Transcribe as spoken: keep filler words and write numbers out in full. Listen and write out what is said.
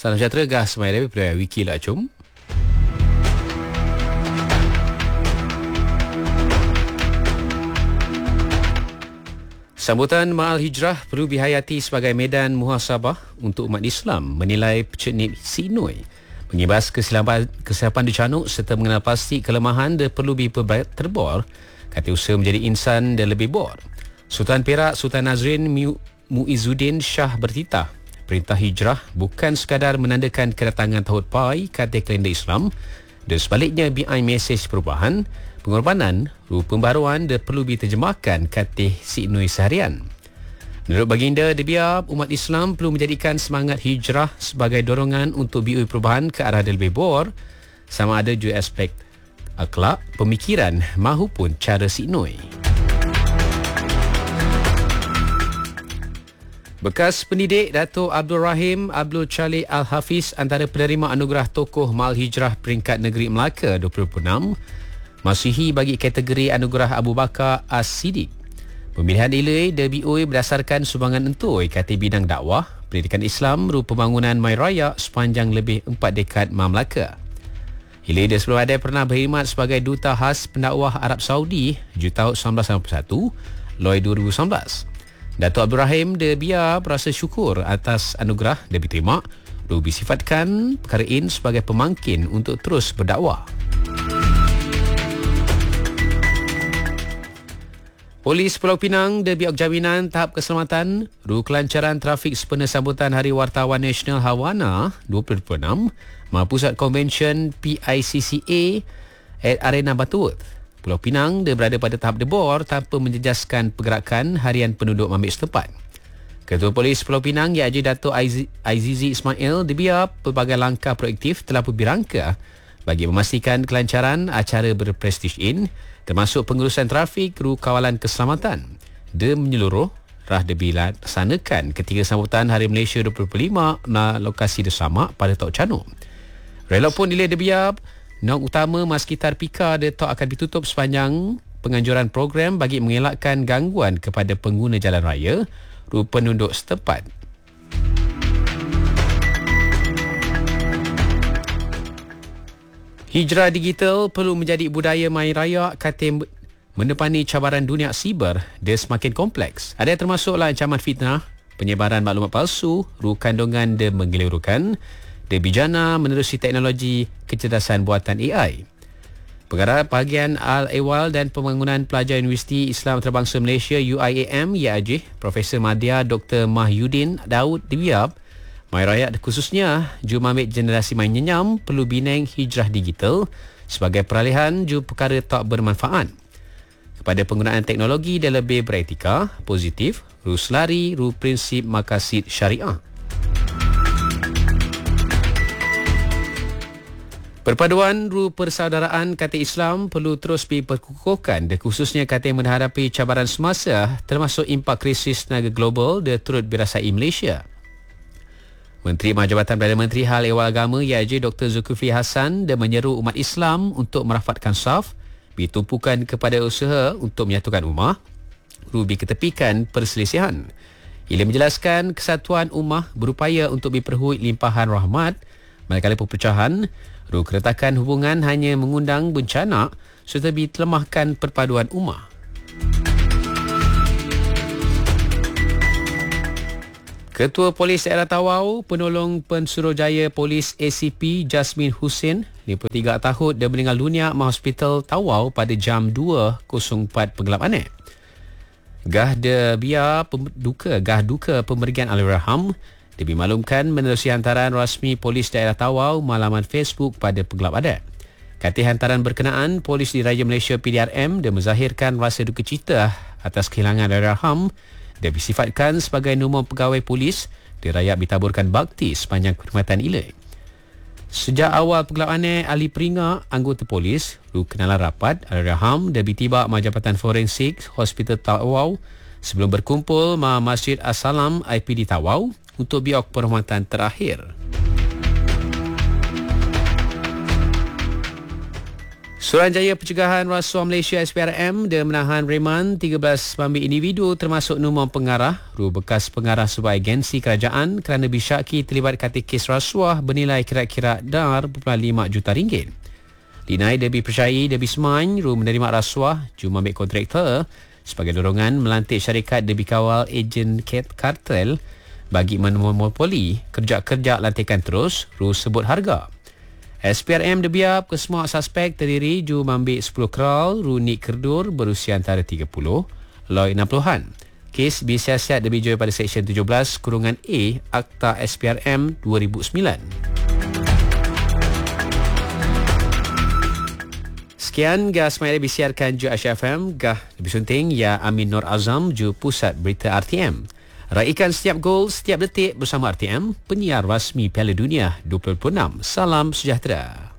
Salam sejahtera, gah semai daripada Wiki lah cum. Sambutan Ma'al Hijrah perlu dihayati sebagai medan muhasabah untuk umat Islam menilai peceknik Si Noi, mengibas kesilapan, kesilapan dicanuk serta mengenal pasti kelemahan dan perlu diperbaik terbor kata usaha menjadi insan dan lebih bor. Sultan Perak Sultan Nazrin Muizzuddin Shah bertitah, perintah hijrah bukan sekadar menandakan kedatangan tahun pai kata kalender Islam dan sebaliknya biai mesej perubahan, pengorbanan, ruh pembaruan dan perlu diterjemahkan kata Si Noi seharian. Menurut baginda Debiab, umat Islam perlu menjadikan semangat hijrah sebagai dorongan untuk biui perubahan ke arah lebih bor, sama ada juga aspek akhlak, pemikiran mahupun cara Si Noi. Bekas pendidik Dato' Abdul Rahim Abdul Chalih Al-Hafiz antara penerima anugerah tokoh Ma'al Hijrah peringkat negeri Melaka dua ribu enam masihi bagi kategori anugerah Abu Bakar As-Siddiq. Pemilihan nilai D B O berdasarkan sumbangan entoi kata bidang dakwah, pendidikan Islam, ru pembangunan Mai Raya sepanjang lebih empat dekad Ma Melaka. Nilai dia sebelum ada pernah berkhidmat sebagai duta khas pendakwah Arab Saudi tahun seribu sembilan ratus sembilan puluh satu, Lloyd dua ribu sembilan belas. Dato' Abdul Rahim de Bia berasa syukur atas anugerah dia diterima, ru disifatkan perkara ini sebagai pemangkin untuk terus berdakwah. Polis Pulau Pinang de biok jaminan tahap keselamatan ru kelancaran trafik sempena sambutan Hari Wartawan Nasional Hawana dua ribu dua puluh enam ma Pusat Konvensyen P I C C A at Arena Butterworth. Pulau Pinang dia berada pada tahap debor tanpa menjejaskan pergerakan harian penduduk mamik setempat. Ketua Polis Pulau Pinang iaitu Dato' Aizizi Ismail dia biar pelbagai langkah proaktif telah pun dirangka bagi memastikan kelancaran acara berprestij ini, termasuk pengurusan trafik, ru kawalan keselamatan. Dia menyeluruh rah dilaksanakan ketika sambutan Hari Malaysia dua ribu dua puluh lima na lokasi Desamak pada Tok Canuk. Relok pun nilai debiab, nong utama maskitar Pika dia tok akan ditutup sepanjang penganjuran program bagi mengelakkan gangguan kepada pengguna jalan raya, ru penduduk setempat. Hijrah digital perlu menjadi budaya Mai Raya kata menepani cabaran dunia siber dia semakin kompleks. Ada termasuklah ancaman fitnah, penyebaran maklumat palsu, ru kandungan dia menggelirukan, dia bijana menerusi teknologi kecerdasan buatan A I. Pengarah bahagian Al-Ewal dan Pembangunan Pelajar Universiti Islam Antarabangsa Malaysia U I A M I A J, Profesor Madya Doktor Mahyudin Daud dibiab, Mai Raya khususnya jumamik generasi main nyenyam perlu bineng hijrah digital sebagai peralihan ju perkara tak bermanfaat kepada penggunaan teknologi dan lebih beretika, positif, ru selari, ru prinsip maqasid syariah. Perpaduan ru persaudaraan kata Islam perlu terus diperkukuhkan dan khususnya kata menghadapi cabaran semasa termasuk impak krisis tenaga global dan turut dirasai Malaysia. Menteri Mahjabatan Perdana Menteri Hal Ehwal Agama iaitu Doktor Zulkifli Hasan dan menyeru umat Islam untuk merafatkan saf, ditumpukan kepada usaha untuk menyatukan ummah, rubi ketepikan perselisihan. Ia menjelaskan kesatuan ummah berupaya untuk diperhui limpahan rahmat, manakala perpecahan, ru keretakan hubungan hanya mengundang bencana serta ditelemahkan perpaduan ummah. Ketua Polis Daerah Tawau, penolong Pensuruhjaya Polis A C P Jasmine Hussein, lima puluh tiga tahun dan meninggal dunia di Hospital Tawau pada jam dua empat penggelap aneh. Gah de biar duka, gah duka pemerigian Allahyarham dimaklumkan menerusi hantaran rasmi Polis Daerah Tawau malaman Facebook pada penggelap adat. Kata hantaran berkenaan, Polis Diraja Malaysia P D R M dan menzahirkan rasa duka cita atas kehilangan Allahyarham. Dia disifatkan sebagai nombor pegawai polis dirayap ditaburkan bakti sepanjang perkhidmatan ilai. Sejak awal penggelap aneh, ahli peringat anggota polis, ru kenalan rapat, Allahyarham dan ditiba Majabatan Forensik Hospital Tawau sebelum berkumpul ma Masjid As-Salam I P D Tawau untuk biok perkhidmatan terakhir. Suruhanjaya Pencegahan Rasuah Malaysia S P R M dia menahan reman tiga belas pambil individu termasuk nombor pengarah, ru bekas pengarah sebuah agensi kerajaan kerana disyaki terlibat kata kes rasuah bernilai kira-kira dar lima juta ringgit. Dinai Debbie percayai Debbie Semany ru menerima rasuah jum ambil kontraktor sebagai dorongan melantik syarikat Debbie kawal ejen kartel bagi memonopoli kerja-kerja lantikan terus ru sebut harga. S P R M debiap ke semua suspek terdiri jum ambil sepuluh keral Runik Kerdur berusia antara tiga puluh Loy enam puluhan. Kes bersiasat lebih jauh pada Seksyen tujuh belas kurungan A Akta S P R M dua ribu sembilan. Sekian gah semaya disiarkan ju Aisyah F M, gah lebih sunting ya Amin Nur Azam ju Pusat Berita R T M. Raikan setiap gol, setiap detik bersama R T M, penyiar rasmi Piala Dunia dua ribu dua puluh enam. Salam sejahtera.